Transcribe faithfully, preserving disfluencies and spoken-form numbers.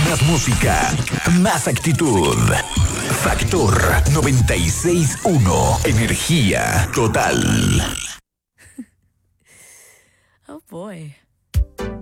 Más música, más actitud. Factor noventa y seis punto uno. Energía total. Oh boy.